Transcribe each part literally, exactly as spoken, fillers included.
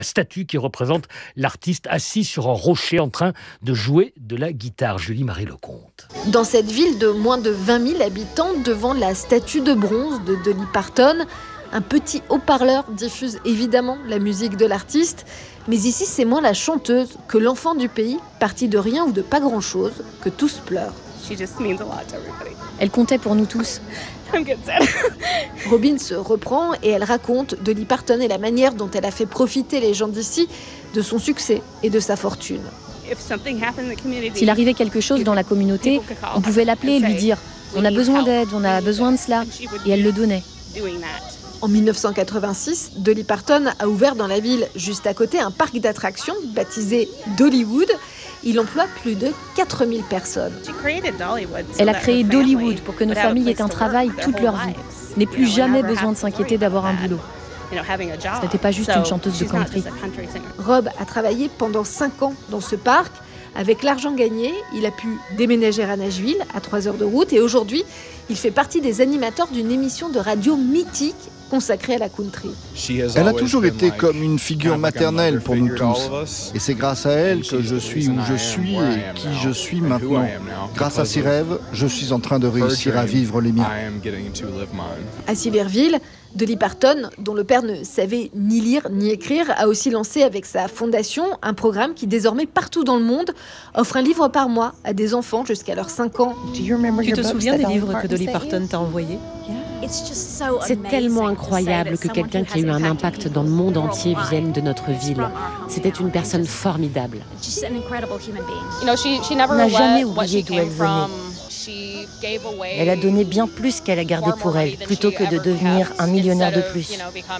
statue qui représente l'artiste assis sur un rocher en train de jouer de la guitare. Julie-Marie Lecomte. Dans cette ville de moins de vingt mille habitants, devant la statue de bronze de Dolly Parton, un petit haut-parleur diffuse évidemment la musique de l'artiste. Mais ici, c'est moins la chanteuse que l'enfant du pays, parti de rien ou de pas grand-chose, que tous pleurent. Elle comptait pour nous tous. Robin se reprend et elle raconte Dolly Parton et la manière dont elle a fait profiter les gens d'ici de son succès et de sa fortune. S'il arrivait quelque chose dans la communauté, on pouvait l'appeler et lui dire « On a besoin d'aide, on a besoin de cela ». Et elle le donnait. En dix-neuf cent quatre-vingt-six, Dolly Parton a ouvert dans la ville juste à côté un parc d'attractions baptisé Dollywood. Il emploie plus de quatre mille personnes. Elle a créé Dollywood pour que nos familles aient un travail toute leur vie, n'aient plus jamais besoin de s'inquiéter d'avoir un boulot. Ce n'était pas juste une chanteuse de country. Rob a travaillé pendant cinq ans dans ce parc. Avec l'argent gagné, il a pu déménager à Nashville, à trois heures de route. Et aujourd'hui, il fait partie des animateurs d'une émission de radio mythique consacrée à la country. Elle a toujours été comme une figure maternelle pour nous tous. Et c'est grâce à elle que je suis où je suis et qui je suis maintenant. Grâce à ses rêves, je suis en train de réussir à vivre les miens. À Silverville, Dolly Parton, dont le père ne savait ni lire ni écrire, a aussi lancé avec sa fondation un programme qui désormais partout dans le monde offre un livre par mois à des enfants jusqu'à leurs cinq ans. Tu te souviens des livres que Dolly Parton t'a envoyés ? C'est tellement incroyable que quelqu'un qui a eu un impact dans le monde entier vienne de notre ville. C'était une personne formidable. On n'a jamais oublié d'où elle venait. Elle a donné bien plus qu'elle a gardé pour elle, plutôt que de devenir un millionnaire de plus.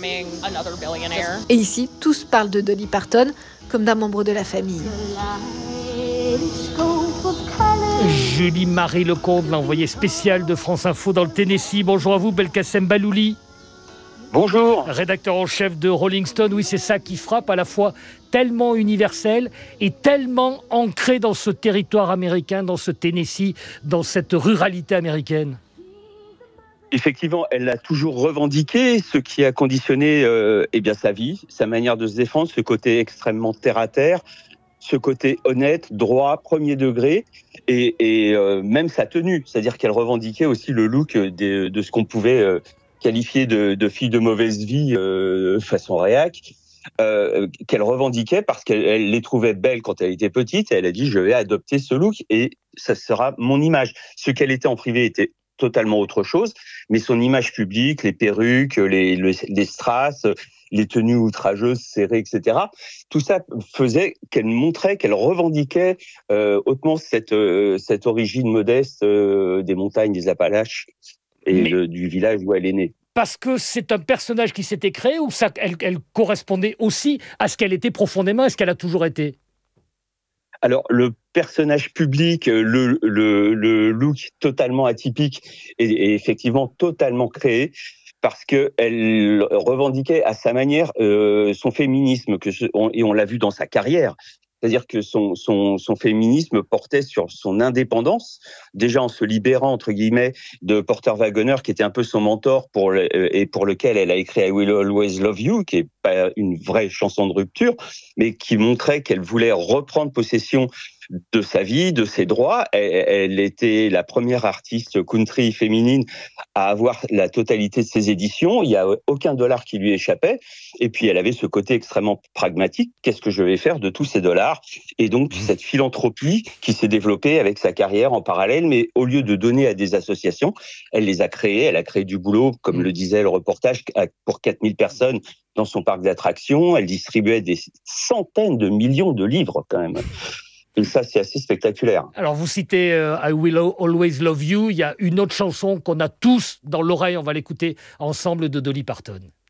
Et ici, tous parlent de Dolly Parton comme d'un membre de la famille. Julie-Marie Lecomte, l'envoyée spéciale de France Info dans le Tennessee. Bonjour à vous, Belkacem Balouli. Bonjour. Rédacteur en chef de Rolling Stone. Oui, c'est ça qui frappe, à la fois tellement universel et tellement ancré dans ce territoire américain, dans ce Tennessee, dans cette ruralité américaine. Effectivement, elle l'a toujours revendiqué, ce qui a conditionné euh, eh bien, sa vie, sa manière de se défendre, ce côté extrêmement terre-à-terre, ce côté honnête, droit, premier degré, et, et euh, même sa tenue. C'est-à-dire qu'elle revendiquait aussi le look de, de ce qu'on pouvait euh, qualifier de, de fille de mauvaise vie euh, façon réac, euh, qu'elle revendiquait parce qu'elle elle les trouvait belles quand elle était petite, et elle a dit « je vais adopter ce look et ça sera mon image ». Ce qu'elle était en privé était totalement autre chose, mais son image publique, les perruques, les, les, les strass, les tenues outrageuses, serrées, et cetera. Tout ça faisait qu'elle montrait, qu'elle revendiquait euh, hautement cette, euh, cette origine modeste euh, des montagnes, des Appalaches et le, du village où elle est née. Parce que c'est un personnage qui s'était créé ou ça, elle, elle correspondait aussi à ce qu'elle était profondément, à ce qu'elle a toujours été ? Alors, le personnage public, le, le, le look totalement atypique est, est effectivement totalement créé parce qu'elle revendiquait à sa manière euh, son féminisme, que ce, on, et on l'a vu dans sa carrière. C'est-à-dire que son, son, son féminisme portait sur son indépendance, déjà en se libérant, entre guillemets, de Porter Wagoner, qui était un peu son mentor pour le, et pour lequel elle a écrit I Will Always Love You, qui est pas une vraie chanson de rupture, mais qui montrait qu'elle voulait reprendre possession de sa vie, de ses droits. Elle, elle était la première artiste country féminine à avoir la totalité de ses éditions. Il n'y a aucun dollar qui lui échappait. Et puis, elle avait ce côté extrêmement pragmatique. Qu'est-ce que je vais faire de tous ces dollars ? Et donc, cette philanthropie qui s'est développée avec sa carrière en parallèle, mais au lieu de donner à des associations, elle les a créées. Elle a créé du boulot, comme le disait le reportage, pour quatre mille personnes dans son parc d'attractions. Elle distribuait des centaines de millions de livres, quand même. Et ça, c'est assez spectaculaire. Alors, vous citez euh, I Will Always Love You. Il y a une autre chanson qu'on a tous dans l'oreille. On va l'écouter ensemble de Dolly Parton.